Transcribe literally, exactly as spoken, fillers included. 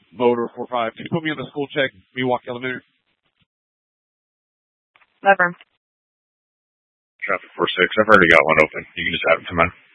Voter four five. Can you put me on the school check, Milwaukee Elementary? Never. Traffic four six. I've already got one open. You can just add it to mine.